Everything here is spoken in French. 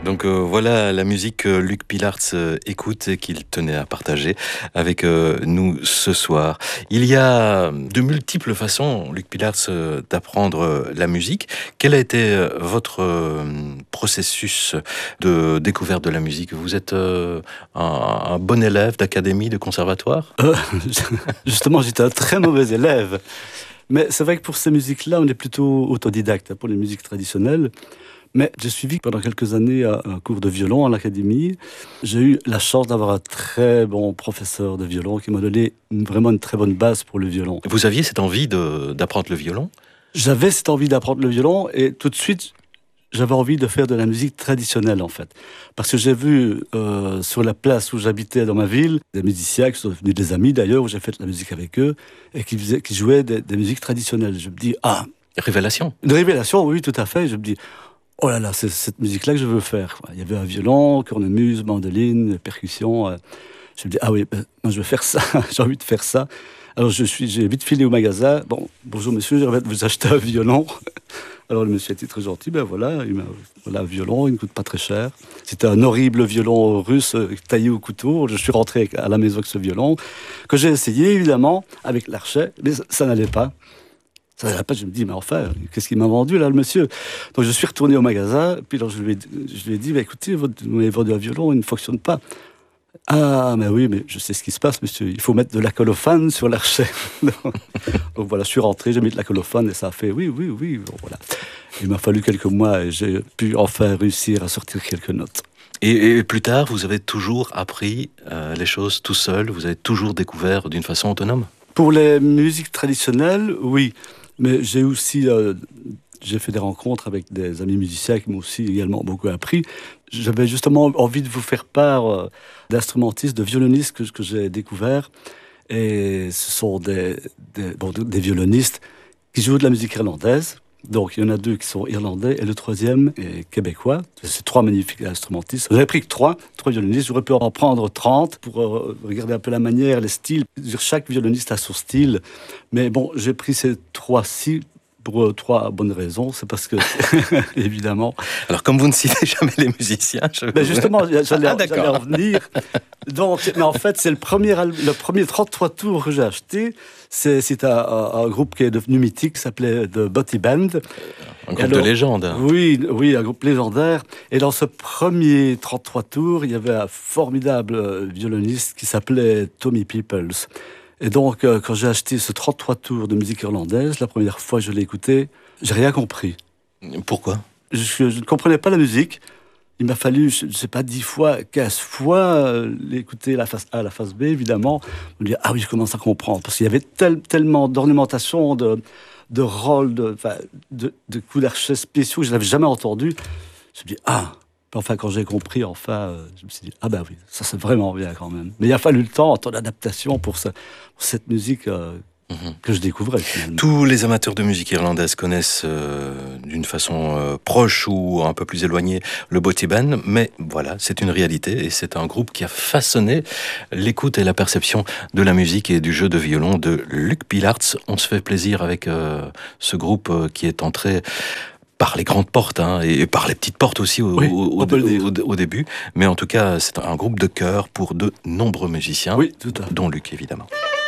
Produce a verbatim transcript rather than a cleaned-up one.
Donc euh, voilà la musique que Luc Pilartz euh, écoute et qu'il tenait à partager avec euh, nous ce soir. Il y a de multiples façons, Luc Pilartz, euh, d'apprendre euh, la musique. Quel a été euh, votre euh, processus de découverte de la musique? Vous êtes euh, un, un bon élève d'académie, de conservatoire? euh, Justement, j'étais un très mauvais élève. Mais c'est vrai que pour ces musiques-là, on est plutôt autodidacte, hein, pour les musiques traditionnelles. Mais j'ai suivi pendant quelques années un cours de violon à l'académie. J'ai eu la chance d'avoir un très bon professeur de violon qui m'a donné une, vraiment une très bonne base pour le violon. Vous aviez cette envie de, d'apprendre le violon? J'avais cette envie d'apprendre le violon et tout de suite, j'avais envie de faire de la musique traditionnelle en fait. Parce que j'ai vu euh, sur la place où j'habitais dans ma ville, des musiciens qui sont devenus des amis d'ailleurs, où j'ai fait de la musique avec eux, et qui, faisaient, qui jouaient des, des musiques traditionnelles. Je me dis, ah... Révélation. Une révélation, oui, tout à fait. Je me dis, oh là là, c'est cette musique-là que je veux faire. Il y avait un violon, cornemuse, mandoline, percussion. Je me dis, ah oui, ben, moi je veux faire ça, j'ai envie de faire ça. Alors je suis, j'ai vite filé au magasin. Bon, bonjour monsieur, j'aimerais vous acheter un violon. Alors le monsieur était très gentil, ben voilà, il m'a, voilà un violon, il ne coûte pas très cher. C'était un horrible violon russe taillé au couteau. Je suis rentré à la maison avec ce violon, que j'ai essayé évidemment avec l'archet, mais ça, ça n'allait pas. Ça n'allait pas, je me dis, mais enfin, qu'est-ce qu'il m'a vendu là, le monsieur? Donc je suis retourné au magasin, puis alors, je lui ai, je lui ai dit, bah, écoutez, vous m'avez vendu un violon, il ne fonctionne pas. Ah, mais oui, mais je sais ce qui se passe, monsieur. Il faut mettre de la colophane sur l'archet. donc, donc voilà, je suis rentré, j'ai mis de la colophane et ça a fait oui, oui, oui. Bon, voilà. Il m'a fallu quelques mois et j'ai pu enfin réussir à sortir quelques notes. Et, et plus tard, vous avez toujours appris euh, les choses tout seul? Vous avez toujours découvert d'une façon autonome? Pour les musiques traditionnelles, oui. Mais j'ai aussi... Euh, j'ai fait des rencontres avec des amis musiciens qui m'ont aussi également beaucoup appris. J'avais justement envie de vous faire part euh, d'instrumentistes, de violonistes que, que j'ai découverts. Et ce sont des, des, bon, des violonistes qui jouent de la musique irlandaise. Donc il y en a deux qui sont irlandais et le troisième est québécois. C'est trois magnifiques instrumentistes. J'avais pris que trois, trois violonistes. J'aurais pu en prendre trente pour euh, regarder un peu la manière, les styles. Chaque violoniste a son style. Mais bon, j'ai pris ces trois-ci pour euh, trois bonnes raisons. C'est parce que, évidemment... Alors, comme vous ne citez jamais les musiciens... Je... Ben justement, j'allais, ah, j'allais en venir. Donc, mais en fait, c'est le premier, le premier trente-trois tours que j'ai acheté. C'est, c'est un, un, un groupe qui est devenu mythique, qui s'appelait The Botti Band. Un groupe alors, de légende. Oui, oui, un groupe légendaire. Et dans ce premier trente-trois tours, il y avait un formidable violoniste qui s'appelait Tommy Peoples. Et donc, euh, quand j'ai acheté ce trente-trois tours de musique irlandaise, la première fois que je l'ai écouté, j'ai rien compris. Pourquoi? je, je ne comprenais pas la musique. Il m'a fallu, je ne sais pas, dix fois, quinze fois euh, l'écouter, la face A, la face B, évidemment. Me dire, ah oui, je commence à comprendre. Parce qu'il y avait tel, tellement d'ornementation, de, de rôles, de, de, de coups d'archet spéciaux que je n'avais jamais entendu. Je me dis, ah. Enfin, quand j'ai compris, enfin, euh, je me suis dit, ah ben oui, ça c'est vraiment bien quand même. Mais il a fallu le temps, un temps d'adaptation pour, ce, pour cette musique euh, mmh. que je découvrais finalement. Tous les amateurs de musique irlandaise connaissent euh, d'une façon euh, proche ou un peu plus éloignée le Botti Band, mais voilà, c'est une réalité et c'est un groupe qui a façonné l'écoute et la perception de la musique et du jeu de violon de Luc Pilartz. On se fait plaisir avec euh, ce groupe euh, qui est entré par les grandes portes, hein, et par les petites portes aussi au, oui, au, au, au, au début. Mais en tout cas, c'est un groupe de cœur pour de nombreux musiciens, oui, tout à fait. dont Luc, évidemment.